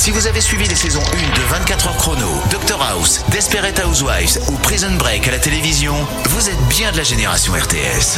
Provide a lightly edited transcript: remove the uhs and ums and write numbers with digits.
Si vous avez suivi les saisons 1 de 24 heures chrono, Dr House, Desperate Housewives ou Prison Break à la télévision, vous êtes bien de la génération RTS.